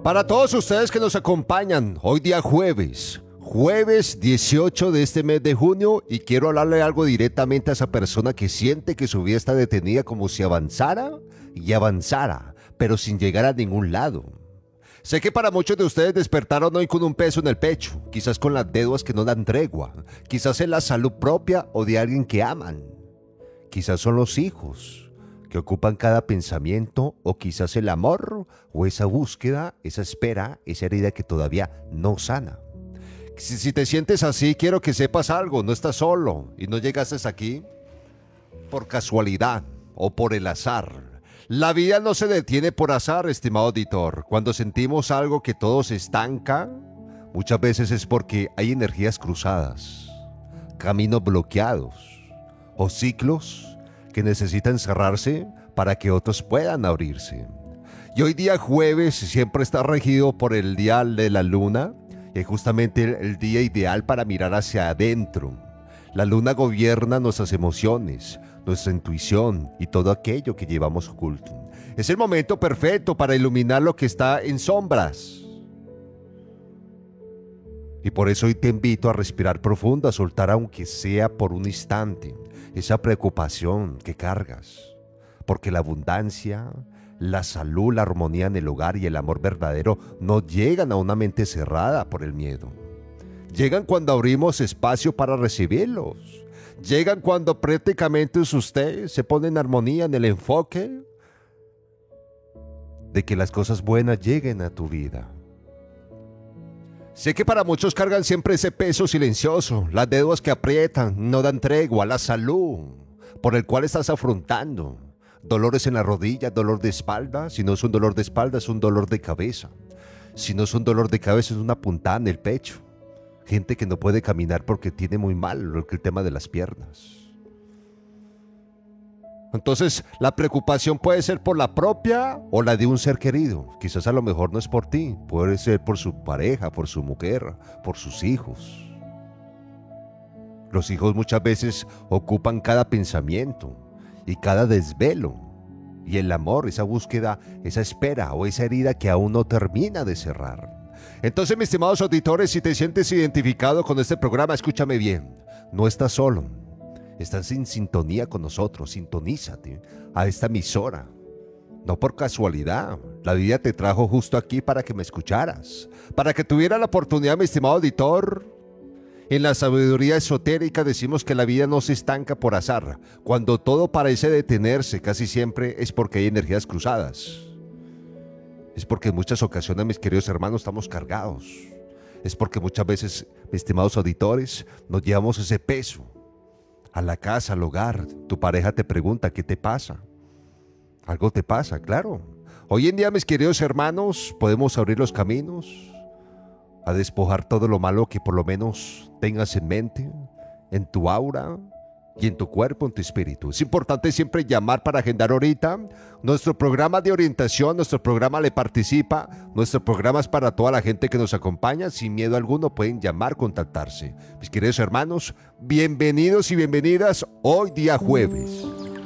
Para todos ustedes que nos acompañan, hoy día jueves 18 de este mes de junio, y quiero hablarle algo directamente a esa persona que siente que su vida está detenida como si avanzara y avanzara, pero sin llegar a ningún lado. Sé que para muchos de ustedes despertaron hoy con un peso en el pecho, quizás con las deudas que no dan tregua, quizás en la salud propia o de alguien que aman, quizás son los hijos que ocupan cada pensamiento, o quizás el amor, o esa búsqueda, esa espera, esa herida que todavía no sana. Si te sientes así, quiero que sepas algo, no estás solo y no llegaste aquí por casualidad o por el azar. La vida no se detiene por azar, estimado auditor. Cuando sentimos algo que todo se estanca, muchas veces es porque hay energías cruzadas, caminos bloqueados o ciclos que necesitan cerrarse para que otros puedan abrirse. Y hoy día jueves siempre está regido por el dial de la luna, y es justamente el día ideal para mirar hacia adentro. La luna gobierna nuestras emociones, nuestra intuición y todo aquello que llevamos oculto. Es el momento perfecto para iluminar lo que está en sombras. Y por eso hoy te invito a respirar profundo, a soltar aunque sea por un instante esa preocupación que cargas, porque la abundancia, la salud, la armonía en el hogar y el amor verdadero no llegan a una mente cerrada por el miedo. Llegan cuando abrimos espacio para recibirlos. Llegan cuando prácticamente usted se pone en armonía en el enfoque de que las cosas buenas lleguen a tu vida. Sé que para muchos cargan siempre ese peso silencioso, las deudas que aprietan, no dan tregua, la salud por el cual estás afrontando. Dolores en la rodilla, dolor de espalda. Si no es un dolor de espalda, es un dolor de cabeza. Si no es un dolor de cabeza, es una puntada en el pecho. Gente que no puede caminar porque tiene muy mal el tema de las piernas. Entonces, la preocupación puede ser por la propia o la de un ser querido. Quizás a lo mejor no es por ti, puede ser por su pareja, por su mujer, por sus hijos. Los hijos muchas veces ocupan cada pensamiento y cada desvelo. Y el amor, esa búsqueda, esa espera o esa herida que aún no termina de cerrar. Entonces, mis estimados auditores, si te sientes identificado con este programa, escúchame bien. No estás solo. Estás en sintonía con nosotros. Sintonízate a esta emisora. No por casualidad. La vida te trajo justo aquí para que me escucharas. Para que tuviera la oportunidad, mi estimado auditor. En la sabiduría esotérica decimos que la vida no se estanca por azar. Cuando todo parece detenerse, casi siempre es porque hay energías cruzadas. Es porque en muchas ocasiones, mis queridos hermanos, estamos cargados. Es porque muchas veces, mis estimados auditores, nos llevamos ese peso a la casa, al hogar. Tu pareja te pregunta, ¿qué te pasa? Algo te pasa, claro. Hoy en día, mis queridos hermanos, podemos abrir los caminos a despojar todo lo malo que por lo menos tengas en mente, en tu aura y en tu cuerpo, en tu espíritu. Es importante siempre llamar para agendar ahorita. Nuestro programa de orientación, nuestro programa le participa. Nuestro programa es para toda la gente que nos acompaña. Sin miedo alguno pueden llamar, contactarse. Mis queridos hermanos, bienvenidos y bienvenidas hoy día jueves.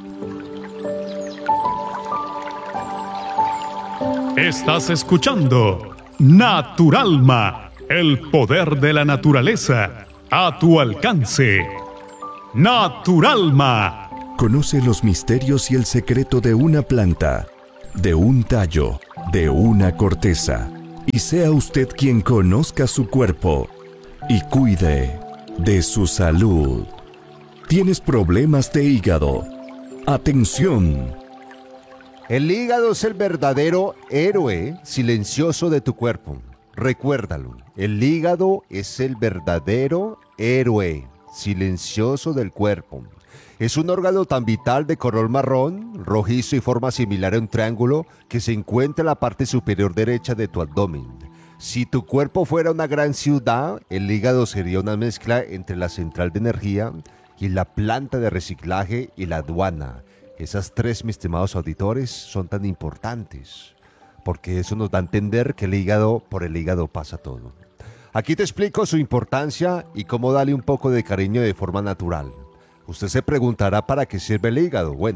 Estás escuchando Naturalma, el poder de la naturaleza a tu alcance. Naturalma. Conoce los misterios y el secreto de una planta, de un tallo, de una corteza. Y sea usted quien conozca su cuerpo y cuide de su salud. ¿Tienes problemas de hígado? ¡Atención! El hígado es el verdadero héroe silencioso de tu cuerpo. Recuérdalo, el hígado es el verdadero héroe silencioso del cuerpo. Es un órgano tan vital de color marrón, rojizo y forma similar a un triángulo que se encuentra en la parte superior derecha de tu abdomen. Si tu cuerpo fuera una gran ciudad, el hígado sería una mezcla entre la central de energía y la planta de reciclaje y la aduana. Esas tres, mis estimados auditores, son tan importantes, porque eso nos da a entender que por el hígado pasa todo. Aquí te explico su importancia y cómo darle un poco de cariño de forma natural. Usted se preguntará para qué sirve el hígado. Bueno,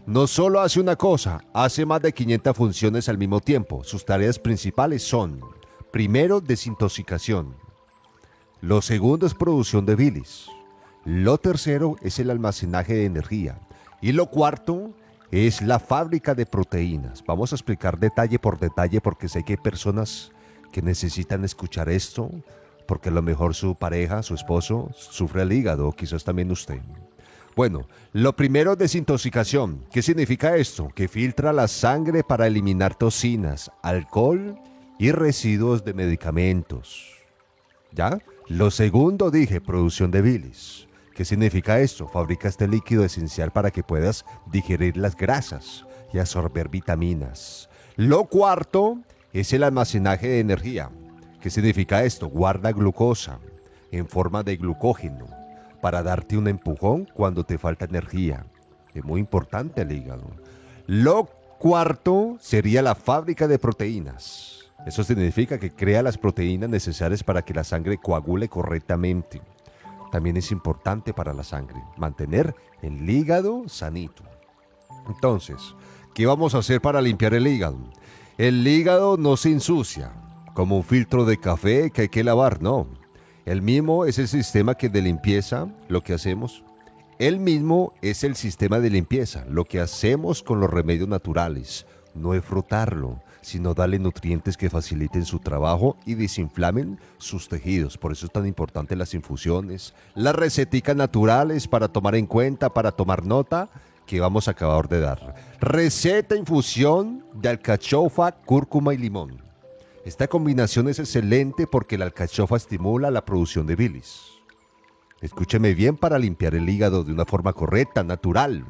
No solo hace una cosa, hace más de 500 funciones al mismo tiempo. Sus tareas principales son, primero, desintoxicación. Lo segundo es producción de bilis. Lo tercero es el almacenaje de energía. Y lo cuarto es la fábrica de proteínas. Vamos a explicar detalle por detalle porque sé que hay personas que necesitan escuchar esto, porque a lo mejor su pareja, su esposo, sufre el hígado, o quizás también usted. Bueno, lo primero es desintoxicación. ¿Qué significa esto? Que filtra la sangre para eliminar toxinas, alcohol y residuos de medicamentos. ¿Ya? Lo segundo dije, producción de bilis. ¿Qué significa esto? Fabrica este líquido esencial para que puedas digerir las grasas y absorber vitaminas. Lo cuarto es el almacenaje de energía. ¿Qué significa esto? Guarda glucosa en forma de glucógeno para darte un empujón cuando te falta energía. Es muy importante el hígado. Lo cuarto sería la fábrica de proteínas. Eso significa que crea las proteínas necesarias para que la sangre coagule correctamente. También es importante para la sangre mantener el hígado sanito. Entonces, ¿qué vamos a hacer para limpiar el hígado? El hígado no se ensucia como un filtro de café que hay que lavar, no. El mismo es el sistema de limpieza, lo que hacemos. El mismo es el sistema de limpieza, lo que hacemos con los remedios naturales. No es frotarlo, sino darle nutrientes que faciliten su trabajo y desinflamen sus tejidos. Por eso es tan importante las infusiones, las receticas naturales para tomar en cuenta, para tomar nota, que vamos a acabar de dar. Receta infusión de alcachofa, cúrcuma y limón. Esta combinación es excelente porque la alcachofa estimula la producción de bilis. Escúcheme bien para limpiar el hígado de una forma correcta, natural.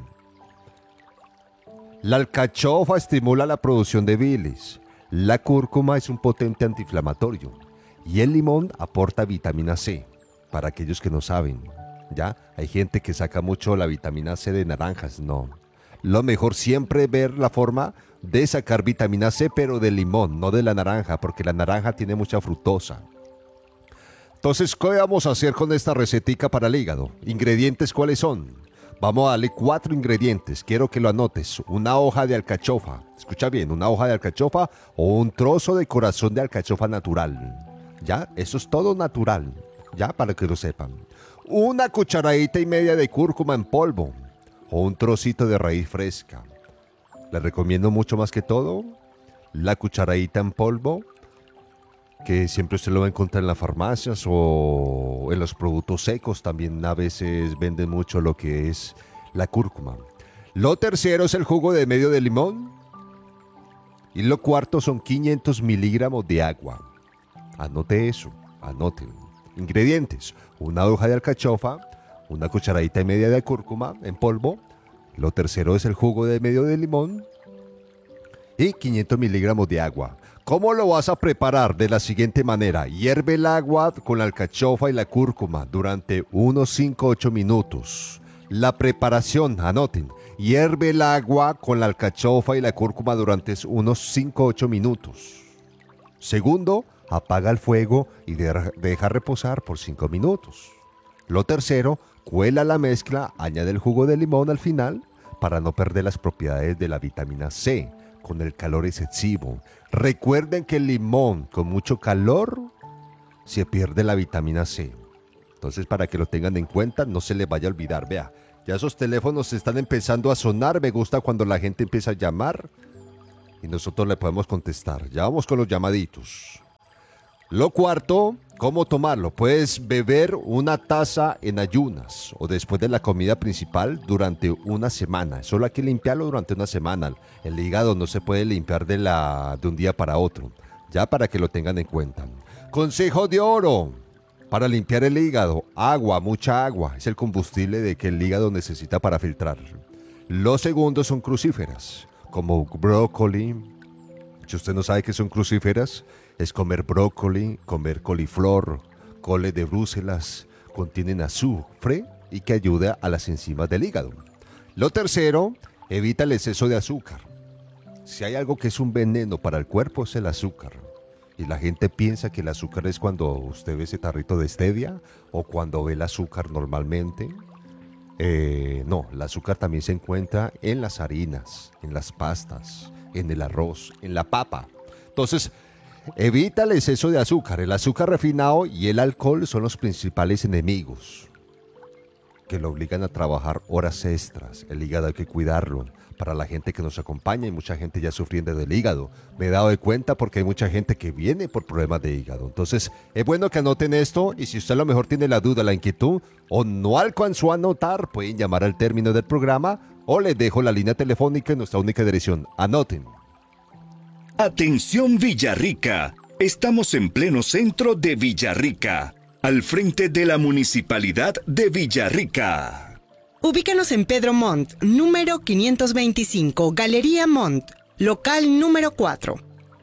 La alcachofa estimula la producción de bilis. La cúrcuma es un potente antiinflamatorio. Y el limón aporta vitamina C, para aquellos que no saben. ¿Ya? Hay gente que saca mucho la vitamina C de naranjas, no. Lo mejor siempre es ver la forma de sacar vitamina C, pero del limón, no de la naranja, porque la naranja tiene mucha fructosa. Entonces, ¿qué vamos a hacer con esta recetica para el hígado? ¿Ingredientes cuáles son? Vamos a darle 4 ingredientes, quiero que lo anotes. Una hoja de alcachofa, escucha bien, una hoja de alcachofa o un trozo de corazón de alcachofa natural. ¿Ya? Eso es todo natural, ya, para que lo sepan. Una cucharadita y media de cúrcuma en polvo o un trocito de raíz fresca. Les recomiendo mucho más que todo la cucharadita en polvo, que siempre usted lo va a encontrar en las farmacias o en los productos secos. También a veces venden mucho lo que es la cúrcuma. Lo tercero es el jugo de medio de limón. Y lo cuarto son 500 miligramos de agua. Anote eso, anoten. Ingredientes: una hoja de alcachofa, una cucharadita y media de cúrcuma en polvo. Lo tercero es el jugo de medio de limón y 500 miligramos de agua. ¿Cómo lo vas a preparar? De la siguiente manera: hierve el agua con la alcachofa y la cúrcuma durante unos 5-8 minutos. La preparación, anoten, hierve el agua con la alcachofa y la cúrcuma durante unos 5-8 minutos. Segundo, apaga el fuego y deja reposar por 5 minutos. Lo tercero, cuela la mezcla, añade el jugo de limón al final para no perder las propiedades de la vitamina C con el calor excesivo. Recuerden que el limón con mucho calor se pierde la vitamina C. Entonces, para que lo tengan en cuenta, no se les vaya a olvidar. Vea, ya esos teléfonos están empezando a sonar. Me gusta cuando la gente empieza a llamar y nosotros le podemos contestar. Ya vamos con los llamaditos. Lo cuarto, ¿cómo tomarlo? Puedes beber una taza en ayunas o después de la comida principal durante una semana. Solo hay que limpiarlo durante una semana. El hígado no se puede limpiar de un día para otro. Ya, para que lo tengan en cuenta. Consejo de oro para limpiar el hígado: agua, mucha agua. Es el combustible de que el hígado necesita para filtrar. Los segundos son crucíferas, como brócoli. Si usted no sabe qué son crucíferas, es comer brócoli, comer coliflor, cole de Bruselas. Contienen azufre y que ayuda a las enzimas del hígado. Lo tercero, evita el exceso de azúcar. Si hay algo que es un veneno para el cuerpo, es el azúcar. Y la gente piensa que el azúcar es cuando usted ve ese tarrito de stevia o cuando ve el azúcar normalmente. No, el azúcar también se encuentra en las harinas, en las pastas, en el arroz, en la papa. Entonces, evita el exceso de azúcar. El azúcar refinado y el alcohol son los principales enemigos que lo obligan a trabajar horas extras. El hígado hay que cuidarlo. Para la gente que nos acompaña, y mucha gente ya sufriendo del hígado. Me he dado de cuenta porque hay mucha gente que viene por problemas de hígado. Entonces, es bueno que anoten esto, y si usted a lo mejor tiene la duda, la inquietud, o no alcanzó a anotar, pueden llamar al término del programa, o les dejo la línea telefónica en nuestra única dirección. Anoten. Atención Villarrica, estamos en pleno centro de Villarrica, al frente de la Municipalidad de Villarrica. Ubícanos en Pedro Montt, número 525, Galería Montt, local número 4.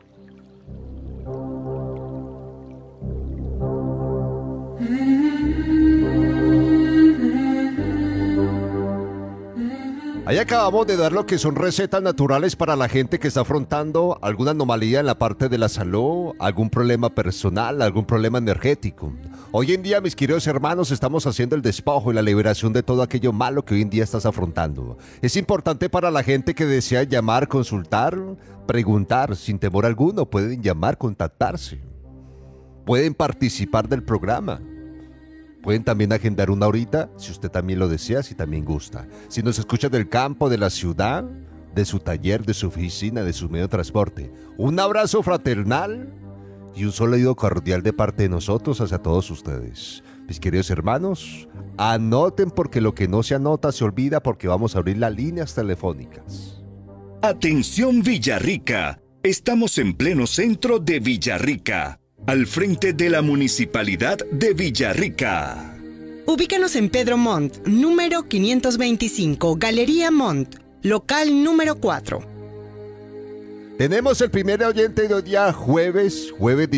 Ahí acabamos de dar lo que son recetas naturales para la gente que está afrontando alguna anomalía en la parte de la salud, algún problema personal, algún problema energético. Hoy en día, mis queridos hermanos, estamos haciendo el despojo y la liberación de todo aquello malo que hoy en día estás afrontando. Es importante para la gente que desea llamar, consultar, preguntar, sin temor alguno, pueden llamar, contactarse. Pueden participar del programa. Pueden también agendar una horita, si usted también lo desea, si también gusta. Si nos escucha del campo, de la ciudad, de su taller, de su oficina, de su medio de transporte. Un abrazo fraternal y un saludo cordial de parte de nosotros hacia todos ustedes. Mis queridos hermanos, anoten porque lo que no se anota se olvida, porque vamos a abrir las líneas telefónicas. Atención Villarrica, estamos en pleno centro de Villarrica, al frente de la Municipalidad de Villarrica. Ubícanos en Pedro Montt, número 525, Galería Montt, local número 4. Tenemos el primer oyente de hoy día, jueves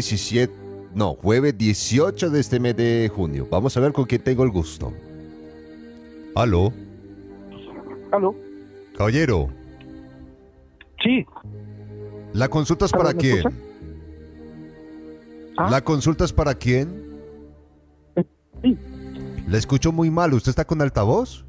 18 de este mes de junio. Vamos a ver con quién tengo el gusto. ¿Aló? ¿Aló? Caballero, Sí. ¿la consulta es para ¿Me quién? escucha? ¿Ah? ¿La consulta es para quién? Sí. La escucho muy mal. ¿Usted está con altavoz?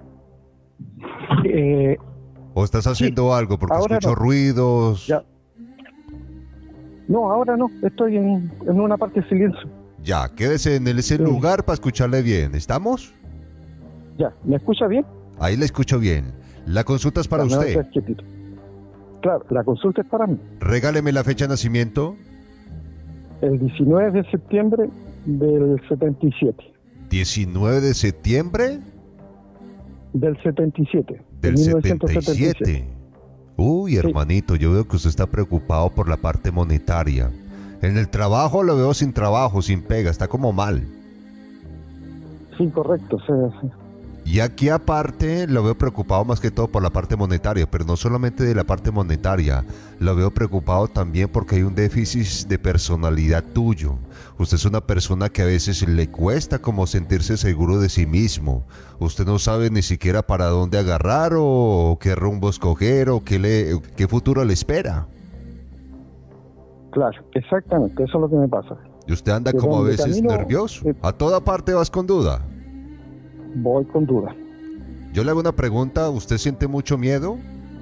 ¿O estás haciendo algo? Porque ahora escucho no. ruidos. Ya. No, ahora no. Estoy en una parte de silencio. Ya, quédese en ese Sí. lugar para escucharle bien. ¿Estamos? Ya. ¿Me escucha bien? Ahí le escucho bien. La consulta es para Ya, me voy a usted. quedar quietito. Claro, la consulta es para mí. Regáleme la fecha de nacimiento. El 19 de septiembre del 77. 19 de septiembre Del 77. del 1977. 77. Uy, hermanito, yo veo que usted está preocupado por la parte monetaria. En el trabajo lo veo sin trabajo, sin pega, está como mal. Sí, correcto. Sí. Y aquí aparte lo veo preocupado más que todo por la parte monetaria, pero no solamente de la parte monetaria, lo veo preocupado también porque hay un déficit de personalidad tuyo. Usted es una persona que a veces le cuesta como sentirse seguro de sí mismo. Usted no sabe ni siquiera para dónde agarrar o qué rumbo escoger o qué futuro le espera. Claro, exactamente. Eso es lo que me pasa. Y usted anda De como a donde veces camino, nervioso. A toda parte vas con duda. Voy con duda. Yo le hago una pregunta, ¿usted siente mucho miedo?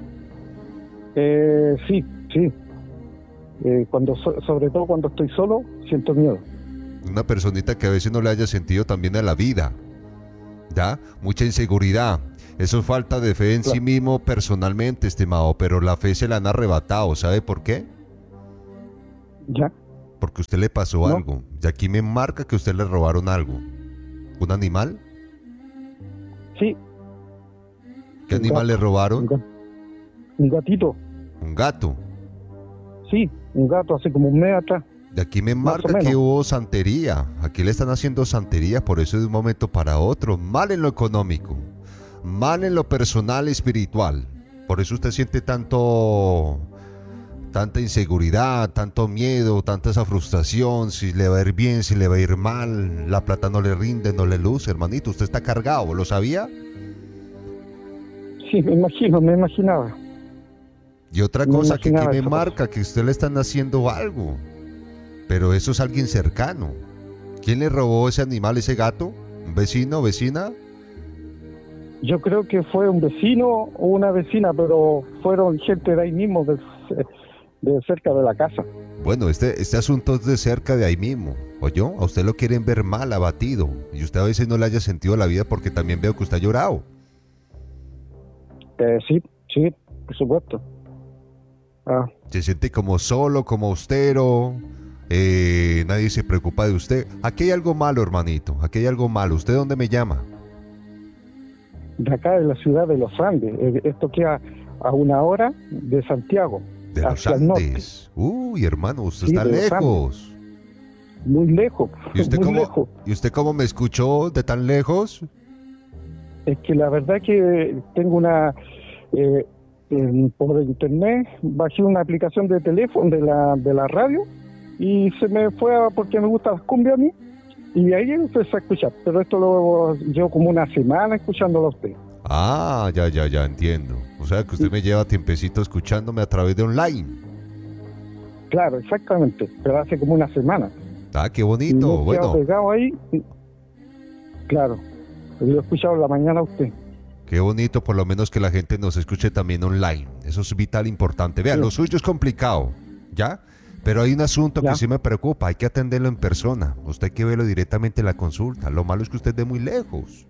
Sí. Sobre todo cuando estoy solo, siento miedo. Una personita que a veces no le haya sentido también a la vida. ¿Ya? Mucha inseguridad. Eso es falta de fe en sí mismo personalmente, estimado, pero la fe se la han arrebatado. ¿Sabe por qué? ¿Ya? Porque a usted le pasó No. algo. Y aquí me marca que a usted le robaron algo. ¿Un animal? Sí. ¿Qué Un animal gato. le robaron? Un gatito. Un gato. Sí, un gato hace como un mes atrás. De aquí me Más o marca que menos. hubo santería. Aquí le están haciendo santería, por eso de un momento para otro. Mal en lo económico. Mal en lo personal y espiritual. Por eso usted siente tanta inseguridad, tanto miedo, tanta esa frustración. Si le va a ir bien, si le va a ir mal. La plata no le rinde, no le luce, hermanito. Usted está cargado, ¿lo sabía? Sí, me imaginaba. Y otra Me cosa que aquí imaginaba me esa marca, que usted le están haciendo algo. Pero eso es alguien cercano. ¿Quién le robó ese animal, ese gato? ¿Un vecino, vecina? Yo creo que fue un vecino o una vecina, pero fueron gente de ahí mismo, de cerca de la casa. Bueno, este asunto es de cerca de ahí mismo. ¿Oyó? A usted lo quieren ver mal, abatido. Y usted a veces no le haya sentido la vida porque también veo que usted ha llorado. Sí, por supuesto. Se siente como solo, como austero. Nadie se preocupa de usted. Aquí hay algo malo, hermanito. Aquí hay algo malo. ¿Usted dónde me llama? De acá de la ciudad de los Andes. Esto queda a 1 hora de Santiago. De los hacia el norte. Andes. Uy, hermano, usted Sí, está de los lejos. Muy lejos. Muy lejos. ¿Y usted cómo me escuchó de tan lejos? Es que la verdad que tengo una... por internet bajé una aplicación de teléfono de la radio y se me fue porque me gusta las cumbias a mí y ahí empecé a escuchar, pero esto lo llevo como una semana escuchándolo a usted. Ah, ya, entiendo. O sea que usted me lleva tiempecito escuchándome a través de online. Claro, exactamente, pero hace como una semana. Ah, qué Y bonito. me he Bueno, quedado pegado ahí. Claro, yo he escuchado en la mañana a usted. qué bonito por lo menos que la gente nos escuche también online. Eso es vital, importante. Vea, Sí. lo suyo es complicado, ¿ya? Pero hay un asunto Ya. que sí me preocupa. Hay que atenderlo en persona. Usted hay que verlo directamente en la consulta. Lo malo es que usted es de muy lejos.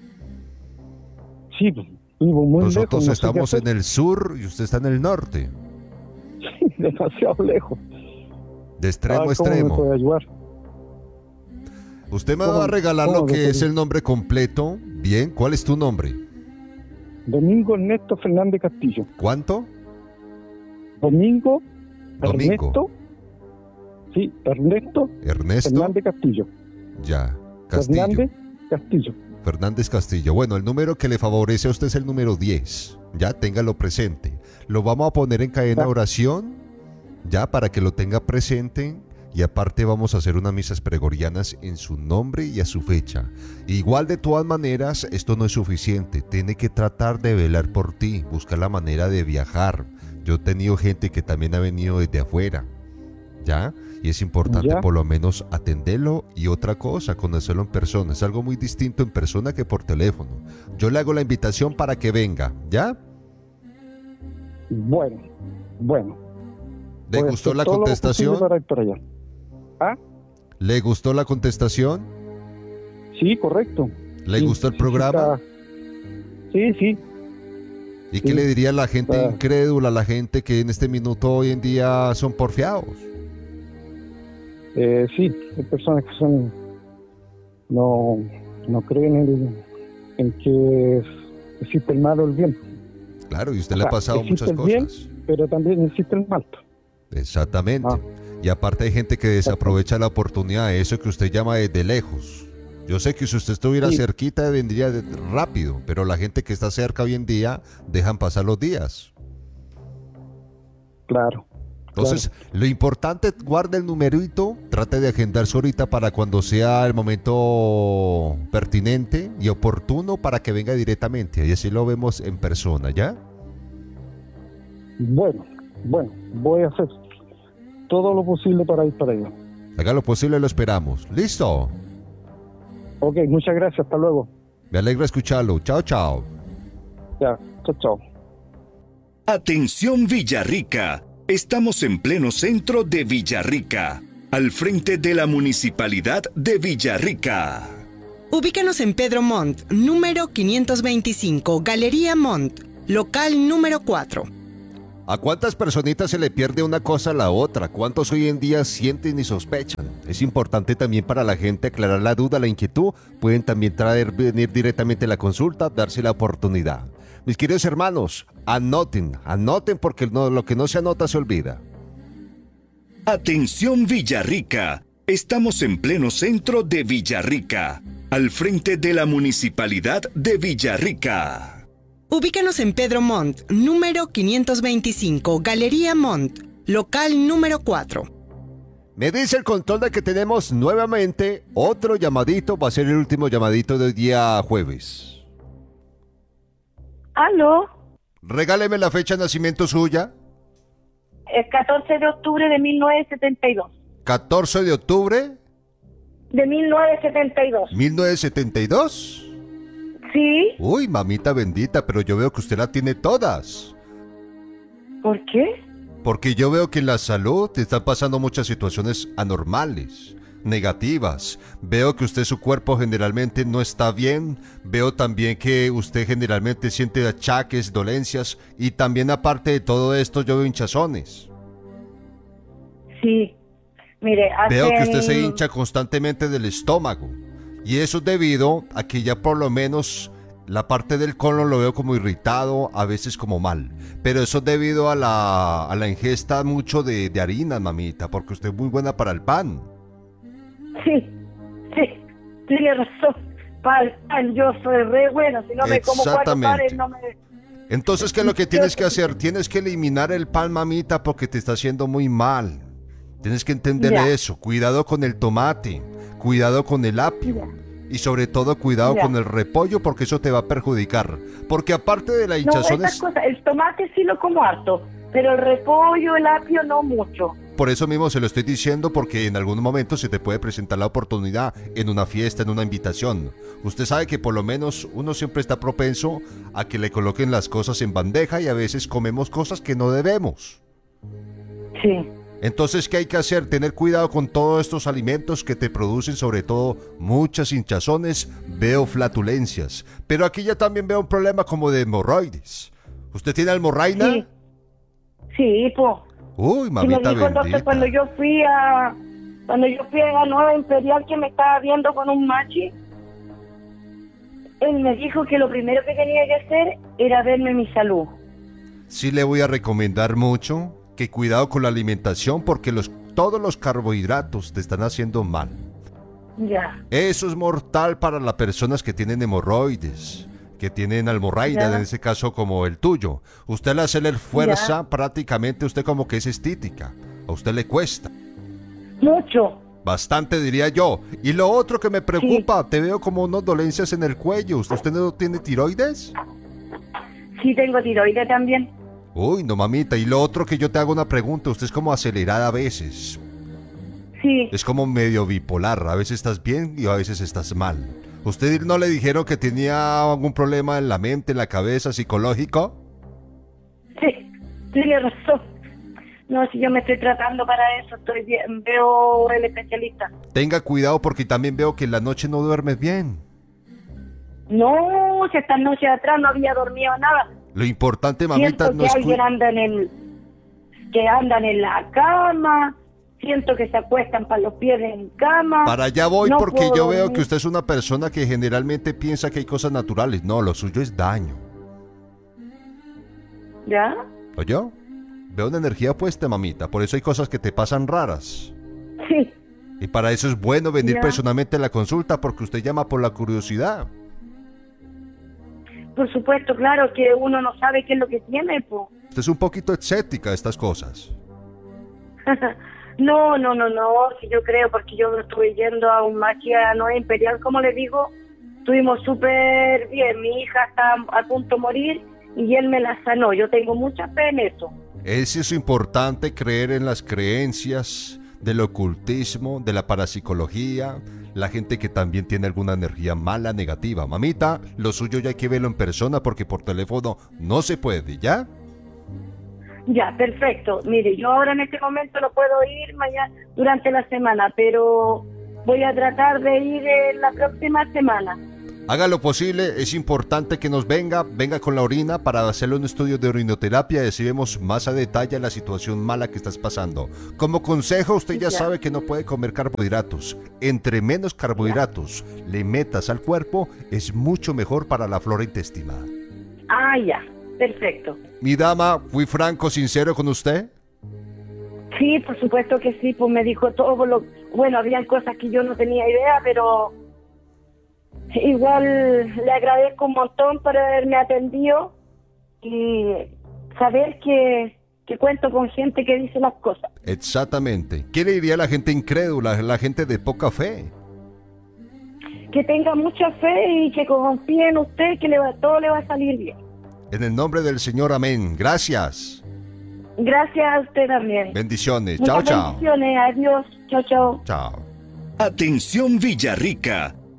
Sí, vivo muy Nosotros lejos. No sé qué estamos hacer. en el sur y usted está en el norte. Demasiado lejos. De extremo a ¿Cómo me extremo. puede ayudar? Usted me ¿Cómo- va a regalar cómo lo me que puede- es el nombre completo. Bien, ¿cuál es tu nombre? Domingo Ernesto Fernández Castillo. ¿Cuánto? Domingo. Domingo. Ernesto. Sí, Ernesto Ernesto. Fernández Castillo. Ya. Castillo. Castillo. Fernández Castillo. Bueno, el número que le favorece a usted es el número 10. Ya, téngalo presente. Lo vamos a poner en cadena Ya. de oración, ya, para que lo tenga presente. Y aparte vamos a hacer unas misas gregorianas en su nombre y a su fecha. Igual de todas maneras, esto no es suficiente. Tiene que tratar de velar por ti, buscar la manera de viajar. Yo he tenido gente que también ha venido desde afuera, ¿ya? Y es importante Ya. por lo menos atenderlo. Y otra cosa, conocerlo en persona. Es algo muy distinto en persona que por teléfono. Yo le hago la invitación para que venga, ¿ya? Bueno. ¿Le Voy a gustó hacer la todo lo contestación? posible para ir para allá. ¿Le gustó la contestación? Sí, correcto. ¿Le Sí, gustó el sí, programa? Sí. ¿Y qué sí. le diría a la gente Está. incrédula, a la gente que en este minuto hoy en día son porfiados? Sí, hay personas que son no creen en que existe el mal o el bien, Claro, y usted O le ha sea, pasado existe muchas el bien. cosas. pero también existe el mal. Exactamente. Ah. Y aparte hay gente que desaprovecha la oportunidad de eso que usted llama desde lejos. Yo sé que si usted estuviera Sí. cerquita vendría rápido, pero la gente que está cerca hoy en día dejan pasar los días. Claro. Entonces, lo importante, guarde el numerito, trate de agendarse ahorita para cuando sea el momento pertinente y oportuno para que venga directamente. Y así lo vemos en persona, ¿ya? Bueno, voy a hacer todo lo posible para ir para allá. Haga lo posible, lo esperamos. ¿Listo? Ok, muchas gracias, hasta luego. Me alegra escucharlo. Chao, chao. Ya, chao. Atención Villarrica, estamos en pleno centro de Villarrica, al frente de la Municipalidad de Villarrica. Ubícanos en Pedro Montt, número 525, Galería Montt, local número 4. ¿A cuántas personitas se le pierde una cosa a la otra? ¿Cuántos hoy en día sienten y sospechan? Es importante también para la gente aclarar la duda, la inquietud. Pueden también venir directamente a la consulta, darse la oportunidad. Mis queridos hermanos, anoten porque lo que no se anota se olvida. Atención Villarrica, estamos en pleno centro de Villarrica, al frente de la Municipalidad de Villarrica. Ubícanos en Pedro Montt, número 525, Galería Montt, local número 4. Me dice el control de que tenemos nuevamente otro llamadito. Va a ser el último llamadito del día jueves. ¿Aló? Regáleme la fecha de nacimiento suya. El 14 de octubre de 1972. 14 de octubre De 1972. 1972. Sí. Uy, mamita bendita, pero yo veo que usted la tiene todas. ¿Por qué? Porque yo veo que en la salud te están pasando muchas situaciones anormales, negativas. Veo que usted, su cuerpo generalmente no está bien. Veo también que usted generalmente siente achaques, dolencias. Y también aparte de todo esto, yo veo hinchazones. Sí. Mire, Veo que usted se hincha constantemente del estómago. Y eso es debido a que ya por lo menos la parte del colon lo veo como irritado, a veces como mal. Pero eso es debido a la ingesta mucho de harina, mamita, porque usted es muy buena para el pan. Sí, tiene razón. Para el pan yo soy re buena, si no me como 4 panes no me... Entonces, ¿qué es lo que tienes que hacer? Tienes que eliminar el pan, mamita, porque te está haciendo muy mal. Tienes que entender eso. Cuidado con el tomate, cuidado con el apio y sobre todo cuidado con el repollo, porque eso te va a perjudicar. Porque aparte de la hinchazón... el tomate sí lo como harto, pero el repollo, el apio no mucho. Por eso mismo se lo estoy diciendo, porque en algún momento se te puede presentar la oportunidad en una fiesta, en una invitación. Usted sabe que por lo menos uno siempre está propenso a que le coloquen las cosas en bandeja y a veces comemos cosas que no debemos. Sí. Entonces, ¿qué hay que hacer? Tener cuidado con todos estos alimentos que te producen sobre todo muchas hinchazones, veo flatulencias. Pero aquí ya también veo un problema como de hemorroides. ¿Usted tiene hemorraina? Sí, po. Uy, mamita bendita. Cuando yo fui a la Nueva Imperial, que me estaba viendo con un machi, él me dijo que lo primero que tenía que hacer era verme mi salud. Sí le voy a recomendar mucho que cuidado con la alimentación, porque todos los carbohidratos te están haciendo mal. Ya. Eso es mortal para las personas que tienen hemorroides, que tienen almorraina, en ese caso como el tuyo. Usted al hacerle fuerza, prácticamente usted como que es estítica. A usted le cuesta. Mucho. Bastante, diría yo. Y lo otro que me preocupa, te veo como unas dolencias en el cuello. ¿Usted no tiene tiroides? Sí, tengo tiroides también. Uy, no, mamita. Y lo otro que yo te hago una pregunta, usted es como acelerada a veces. Sí. Es como medio bipolar, a veces estás bien y a veces estás mal. ¿Usted no le dijeron que tenía algún problema en la mente, en la cabeza, psicológico? Sí, tiene razón. No, si yo me estoy tratando para eso, estoy bien, veo el especialista. Tenga cuidado porque también veo que en la noche no duermes bien. No, si esta noche atrás no había dormido nada. Lo importante, mamita, siento no que es alguien andan en la cama, siento que se acuestan para los pies en cama. Para allá voy, no porque yo veo dormir. que usted es una persona que generalmente piensa que hay cosas naturales. No, lo suyo es daño. ¿Ya? ¿Oyó? Veo una energía puesta, mamita, por eso hay cosas que te pasan raras. Sí. Y para eso es bueno venir Ya. personalmente a la consulta, porque usted llama por la curiosidad. Por supuesto, claro, que uno no sabe qué es lo que tiene, pues. Usted es un poquito escéptica a estas cosas. No, si yo creo, porque yo estuve yendo a un machi a Nueva Imperial, como le digo, estuvimos súper bien, mi hija está a punto de morir y él me la sanó, yo tengo mucha fe en eso. Es importante creer en las creencias del ocultismo, de la parapsicología, la gente que también tiene alguna energía mala, negativa. Mamita, lo suyo ya hay que verlo en persona porque por teléfono no se puede, ¿ya? Ya, perfecto. Mire, yo ahora en este momento no puedo ir mañana durante la semana, pero voy a tratar de ir la próxima semana. Haga lo posible, es importante que nos venga con la orina para hacerle un estudio de orinoterapia y así vemos más a detalle la situación mala que estás pasando. Como consejo, usted ya sabe que no puede comer carbohidratos. Entre menos carbohidratos le metas al cuerpo, es mucho mejor para la flora intestinal. Ah, ya, perfecto. Mi dama, ¿fui franco, sincero con usted? Sí, por supuesto que sí, pues me dijo todo lo... Bueno, habían cosas que yo no tenía idea, pero igual le agradezco un montón por haberme atendido y saber que cuento con gente que dice las cosas. Exactamente. ¿Qué le diría a la gente incrédula, la gente de poca fe? Que tenga mucha fe y que confíe en usted, que todo le va a salir bien. En el nombre del Señor, amén. Gracias. Gracias a usted también. Bendiciones. Muchas Chao, chao. bendiciones. Adiós. Chao, chao. Chao. Atención Villarrica.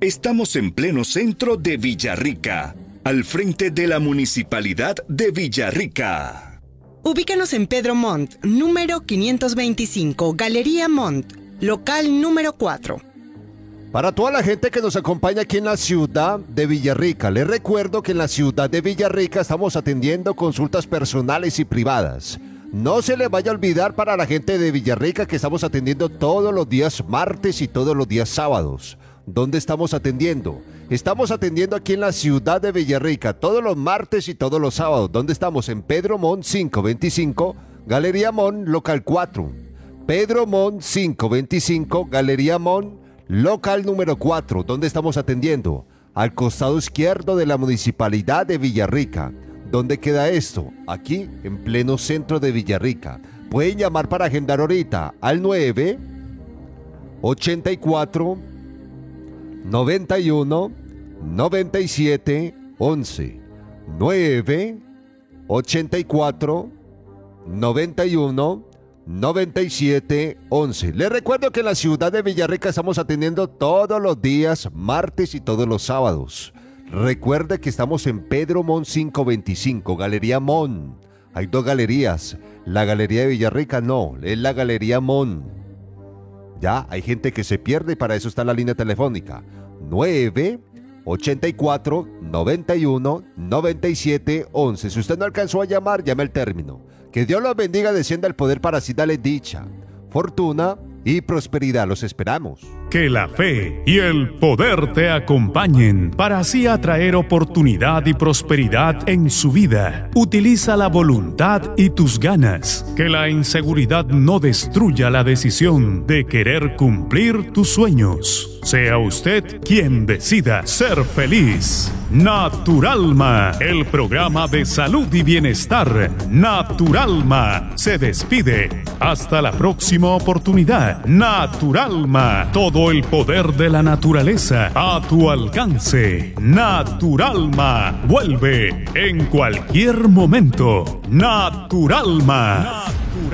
Estamos en pleno centro de Villarrica, al frente de la Municipalidad de Villarrica. Ubícanos en Pedro Montt, número 525, Galería Montt, local número 4. Para toda la gente que nos acompaña aquí en la ciudad de Villarrica, les recuerdo que en la ciudad de Villarrica estamos atendiendo consultas personales y privadas. No se les vaya a olvidar para la gente de Villarrica que estamos atendiendo todos los días martes y todos los días sábados. ¿Dónde estamos atendiendo? Estamos atendiendo aquí en la ciudad de Villarrica todos los martes y todos los sábados. ¿Dónde estamos? En Pedro Montt 525, Galería Montt, local 4. Pedro Montt 525, Galería Montt, local número 4. ¿Dónde estamos atendiendo? Al costado izquierdo de la Municipalidad de Villarrica. ¿Dónde queda esto? Aquí, en pleno centro de Villarrica. Pueden llamar para agendar ahorita al 9 84 91 97 11. 9 84 91 97 11. Les recuerdo que en la ciudad de Villarrica estamos atendiendo todos los días martes y todos los sábados. Recuerde que estamos en Pedro Montt 525, Galería Montt. Hay dos galerías. La Galería de Villarrica no, es la Galería Montt. Ya, hay gente que se pierde y para eso está la línea telefónica. 9 84 91 97 11. Si usted no alcanzó a llamar, llame al término. Que Dios los bendiga, descienda el poder para así darles dicha, fortuna y prosperidad. Los esperamos. Que la fe y el poder te acompañen para así atraer oportunidad y prosperidad en su vida. Utiliza la voluntad y tus ganas. Que la inseguridad no destruya la decisión de querer cumplir tus sueños. Sea usted quien decida ser feliz. Naturalma, el programa de salud y bienestar. Naturalma se despide. Hasta la próxima oportunidad. Naturalma, todo el poder de la naturaleza a tu alcance. Naturalma vuelve en cualquier momento. Naturalma.